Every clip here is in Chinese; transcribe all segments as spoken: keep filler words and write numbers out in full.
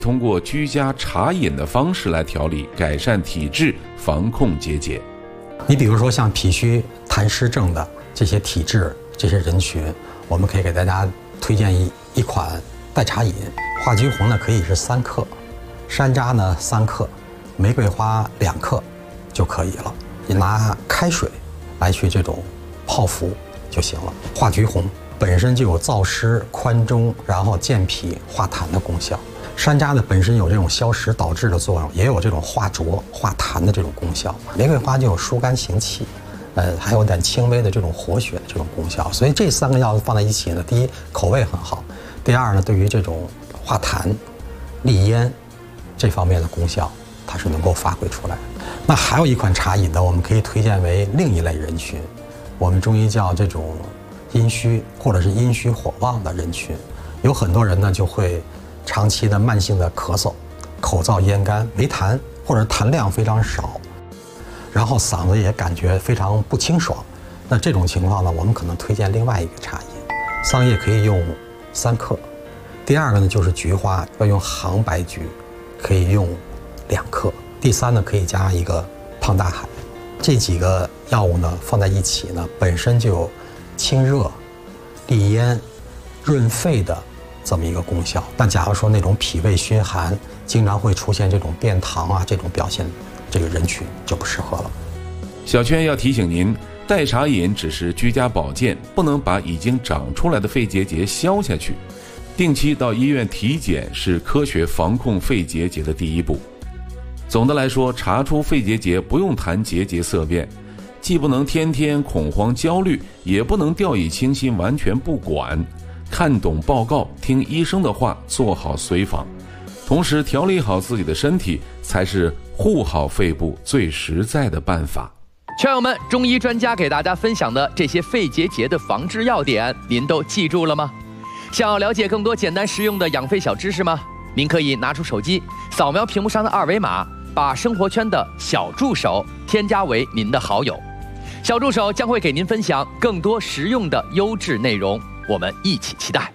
通过居家茶饮的方式来调理，改善体质，防控结节。 你比如说像脾虚痰湿症的这些体质这些人群，我们可以给大家推荐一一款代茶饮。化橘红呢可以是三克，山楂呢三克，玫瑰花两克就可以了。你拿开水来去这种泡服就行了。化橘红本身就有燥湿宽中，然后健脾化痰的功效。山楂呢本身有这种消食导滞的作用，也有这种化浊化痰的这种功效。玫瑰花就有疏肝行气，呃，还有点轻微的这种活血的这种功效。所以这三个药放在一起呢，第一口味很好，第二呢对于这种化痰、利咽这方面的功效，它是能够发挥出来。那还有一款茶饮呢，我们可以推荐为另一类人群，我们中医叫这种阴虚或者是阴虚火旺的人群。有很多人呢就会长期的慢性的咳嗽，口燥咽干，没痰或者痰量非常少，然后嗓子也感觉非常不清爽。那这种情况呢，我们可能推荐另外一个茶饮，桑叶可以用三克。第二个呢就是菊花，要用杭白菊，可以用两克。第三呢可以加一个胖大海。这几个药物呢放在一起呢，本身就有清热、利咽、润肺的这么一个功效。但假如说那种脾胃虚寒，经常会出现这种便溏啊这种表现，这个人群就不适合了。 小圈要提醒您，代茶饮只是居家保健，不能把已经长出来的肺结节消下去。定期到医院体检是科学防控肺结节的第一步。总的来说，查出肺结节不用谈结节色变，既不能天天恐慌焦虑，也不能掉以轻心完全不管。看懂报告，听医生的话，做好随访，同时调理好自己的身体，才是护好肺部最实在的办法。 圈友们，中医专家给大家分享的这些肺结节的防治要点，您都记住了吗？想要了解更多简单实用的养肺小知识吗？您可以拿出手机，扫描屏幕上的二维码，把生活圈的小助手添加为您的好友。小助手将会给您分享更多实用的优质内容，我们一起期待。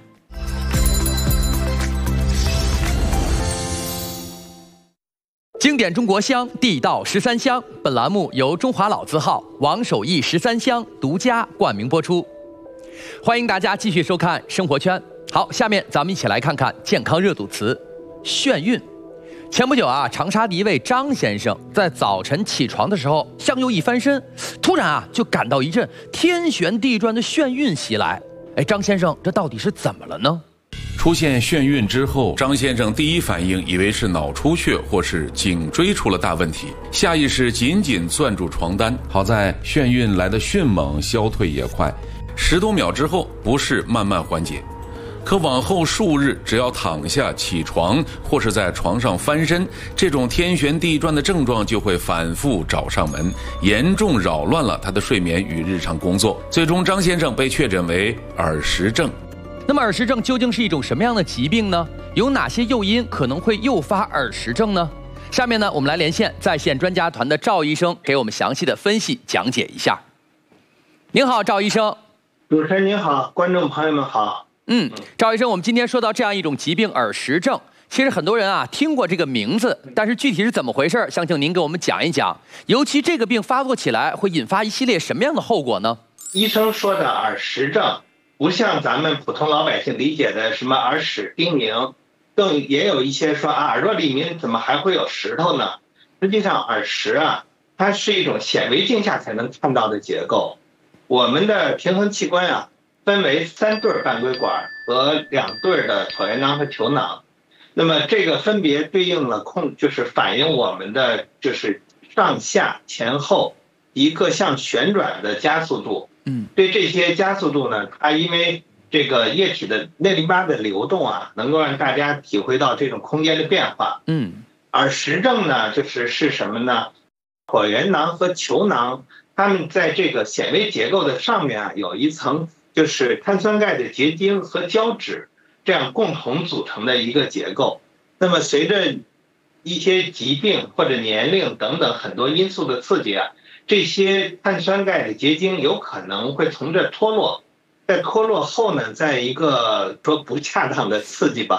经典中国香，地道十三香。本栏目由中华老字号王守义十三香独家冠名播出。欢迎大家继续收看生活圈。好，下面咱们一起来看看健康热度词眩晕。前不久啊，长沙的一位张先生在早晨起床的时候，向右一翻身，突然啊就感到一阵天旋地转的眩晕袭来。哎，张先生，这到底是怎么了呢？ 出现眩晕之后，张先生第一反应以为是脑出血或是颈椎出了大问题，下意识紧紧攥住床单。好在眩晕来得迅猛，消退也快，十多秒之后不适慢慢缓解。可往后数日，只要躺下、起床或是在床上翻身，这种天旋地转的症状就会反复找上门，严重扰乱了他的睡眠与日常工作。最终，张先生被确诊为耳石症。 那么耳石症究竟是一种什么样的疾病呢？有哪些诱因可能会诱发耳石症呢？下面呢，我们来连线在线专家团的赵医生，给我们详细的分析讲解一下。您好，赵医生。 主持人您好，观众朋友们好。 嗯，赵医生，我们今天说到这样一种疾病耳石症，其实很多人啊听过这个名字，但是具体是怎么回事，想请您给我们讲一讲。尤其这个病发作起来会引发一系列什么样的后果呢？ 医生说的耳石症，不像咱们普通老百姓理解的什么耳屎叮咛，更也有一些说啊，耳朵里面怎么还会有石头呢？实际上耳石啊，它是一种显微镜下才能看到的结构。我们的平衡器官啊，分为三对半规管和两对的椭圆囊和球囊，那么这个分别对应了控，就是反映我们的就是上下前后一个向旋转的加速度。嗯，对这些加速度呢，它因为这个液体的内淋巴的流动啊，能够让大家体会到这种空间的变化。嗯，耳石症呢，就是是什么呢？椭圆囊和球囊，它们在这个显微结构的上面啊，有一层就是碳酸钙的结晶和胶质这样共同组成的一个结构。那么随着一些疾病或者年龄等等很多因素的刺激啊，这些碳酸钙的结晶有可能会从这脱落，在脱落后呢，在一个说不恰当的刺激吧，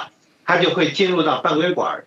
它就会进入到半规管，